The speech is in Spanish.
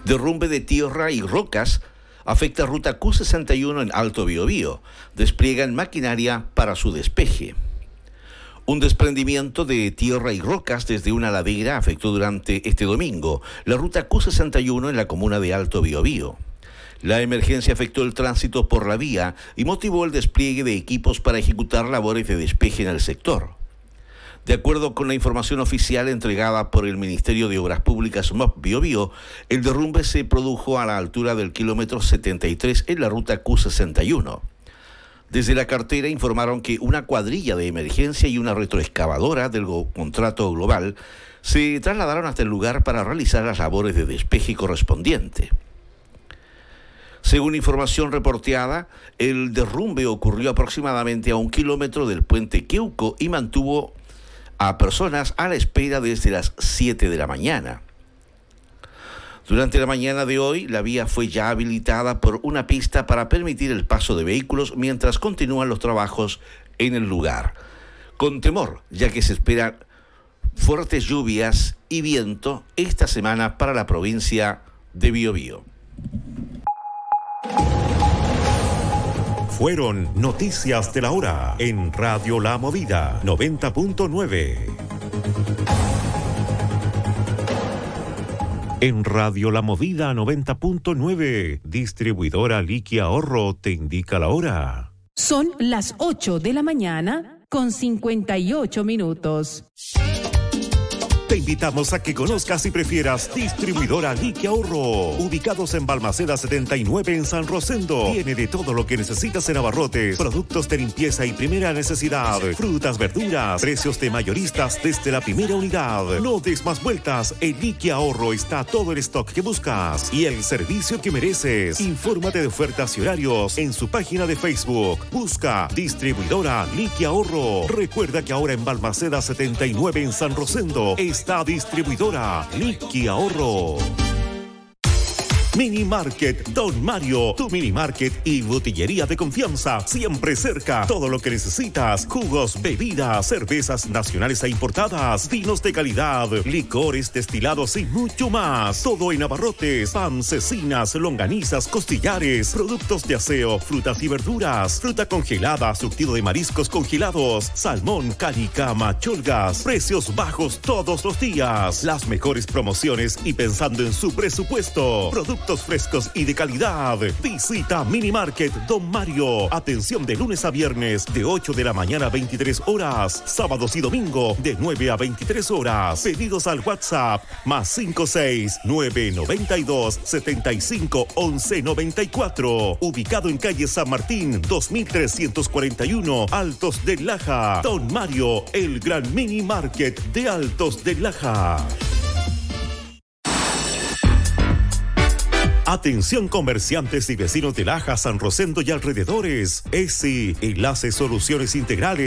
Derrumbe de tierra y rocas afecta ruta Q61 en Alto Biobío. Despliegan maquinaria para su despeje. Un desprendimiento de tierra y rocas desde una ladera afectó durante este domingo la ruta Q61 en la comuna de Alto Biobío. La emergencia afectó el tránsito por la vía y motivó el despliegue de equipos para ejecutar labores de despeje en el sector. De acuerdo con la información oficial entregada por el Ministerio de Obras Públicas MOP Biobío, el derrumbe se produjo a la altura del kilómetro 73 en la ruta Q61. Desde la cartera informaron que una cuadrilla de emergencia y una retroexcavadora del contrato global se trasladaron hasta el lugar para realizar las labores de despeje correspondiente. Según información reporteada, el derrumbe ocurrió aproximadamente a 1 kilómetro del puente Queuco y mantuvo a personas a la espera desde las 7 de la mañana. Durante la mañana de hoy, la vía fue ya habilitada por una pista para permitir el paso de vehículos mientras continúan los trabajos en el lugar. Con temor, ya que se esperan fuertes lluvias y viento esta semana para la provincia de Biobío. Fueron noticias de la hora en Radio La Movida 90.9. En Radio La Movida 90.9, distribuidora Liqui Ahorro te indica la hora. Son las 8 de la mañana con 58 minutos. Te invitamos a que conozcas y prefieras Distribuidora Liqui Ahorro. Ubicados en Balmaceda 79 en San Rosendo. Tiene de todo lo que necesitas en abarrotes, productos de limpieza y primera necesidad, frutas, verduras, precios de mayoristas desde la primera unidad. No des más vueltas, en Liqui Ahorro está todo el stock que buscas y el servicio que mereces. Infórmate de ofertas y horarios en su página de Facebook. Busca Distribuidora Liqui Ahorro. Recuerda que ahora en Balmaceda 79 en San Rosendo está Distribuidora Liqui Ahorro. Mini Market Don Mario, tu mini market y botillería de confianza, siempre cerca. Todo lo que necesitas: jugos, bebidas, cervezas nacionales e importadas, vinos de calidad, licores destilados y mucho más. Todo en abarrotes, pan, cecinas, longanizas, costillares, productos de aseo, frutas y verduras, fruta congelada, surtido de mariscos congelados, salmón, canicama, cholgas. Precios bajos todos los días. Las mejores promociones y pensando en su presupuesto. Productos frescos y de calidad. Visita Mini Market Don Mario. Atención de lunes a viernes de 8 de la mañana a 23 horas. Sábados y domingo de 9 a 23 horas. Pedidos al WhatsApp +56 992 75 11 94. Ubicado en calle San Martín 2341, Altos de Laja. Don Mario, el gran Mini Market de Altos de Laja. Atención comerciantes y vecinos de Laja, San Rosendo y alrededores. ESI, Enlace Soluciones Integrales.